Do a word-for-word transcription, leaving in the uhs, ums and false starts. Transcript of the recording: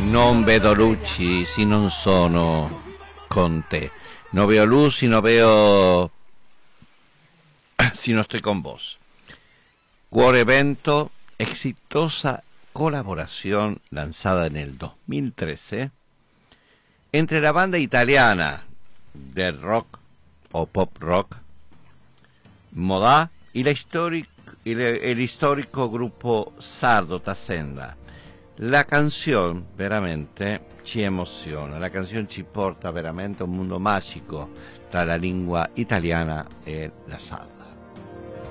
Non vedo luci se non sono con te. No veo luz si no veo si no estoy con vos. Cuore Evento, exitosa colaboración lanzada en el dos mil trece entre la banda italiana de rock o pop rock Modà y, la históric, y el histórico gruppo sardo Tasenda. La canción veramente ci emoziona, la canción ci porta veramente a un mondo magico tra la lingua italiana e la sarda.